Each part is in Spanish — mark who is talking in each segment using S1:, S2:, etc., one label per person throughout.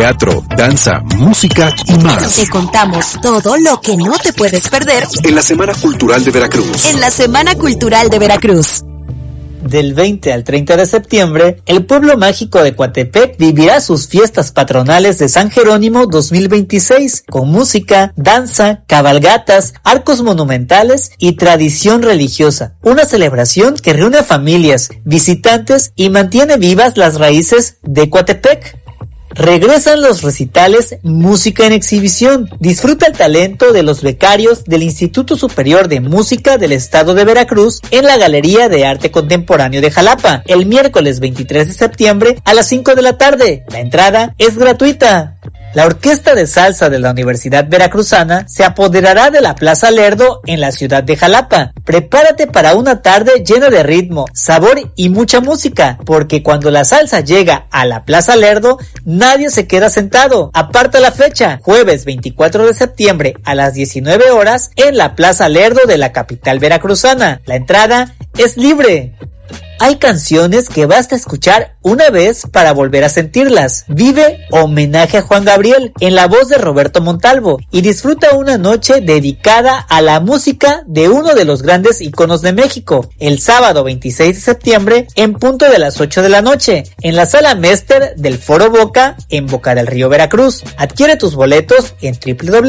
S1: teatro, danza, música y más.
S2: Te contamos todo lo que no te puedes perder
S1: en la Semana Cultural de Veracruz.
S2: En la Semana Cultural de Veracruz.
S3: Del 20 al 30 de septiembre, el pueblo mágico de Coatepec vivirá sus fiestas patronales de San Jerónimo 2026, con música, danza, cabalgatas, arcos monumentales y tradición religiosa. Una celebración que reúne a familias, visitantes y mantiene vivas las raíces de Coatepec. Regresan los recitales Música en Exhibición. Disfruta el talento de los becarios del Instituto Superior de Música del Estado de Veracruz en la Galería de Arte Contemporáneo de Jalapa, el miércoles 23 de septiembre a las 5 de la tarde. La entrada es gratuita. La Orquesta de Salsa de la Universidad Veracruzana se apoderará de la Plaza Lerdo en la ciudad de Jalapa. Prepárate para una tarde llena de ritmo, sabor y mucha música, porque cuando la salsa llega a la Plaza Lerdo, nadie se queda sentado. Aparta la fecha, jueves 24 de septiembre a las 19 horas en la Plaza Lerdo de la capital veracruzana. La entrada es libre. Hay canciones que basta escuchar una vez para volver a sentirlas. Vive Homenaje a Juan Gabriel en la voz de Roberto Montalvo y disfruta una noche dedicada a la música de uno de los grandes íconos de México, el sábado 26 de septiembre en punto de las 8 de la noche en la Sala Mester del Foro Boca en Boca del Río, Veracruz. Adquiere tus boletos en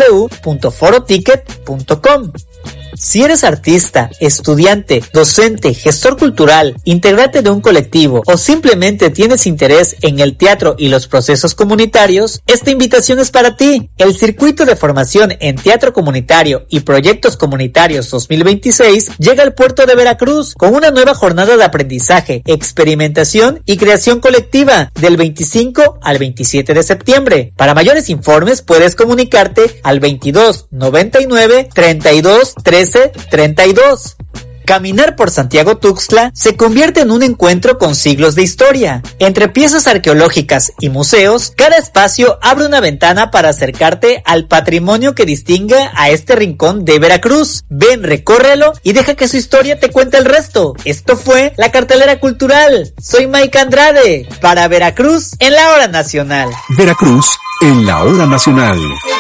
S3: www.foroticket.com. Si eres artista, estudiante, docente, gestor cultural, integrante de un colectivo o simplemente tienes interés en el teatro y los procesos comunitarios, esta invitación es para ti. El Circuito de Formación en Teatro Comunitario y Proyectos Comunitarios 2026 llega al puerto de Veracruz con una nueva jornada de aprendizaje, experimentación y creación colectiva del 25 al 27 de septiembre. Para mayores informes puedes comunicarte al 22 99 32 13 32. Caminar por Santiago Tuxtla se convierte en un encuentro con siglos de historia. Entre piezas arqueológicas y museos, cada espacio abre una ventana para acercarte al patrimonio que distingue a este rincón de Veracruz. Ven, recórrelo y deja que su historia te cuente el resto. Esto fue la cartelera cultural. Soy Mike Andrade para Veracruz en la Hora Nacional.
S1: Veracruz en la Hora Nacional.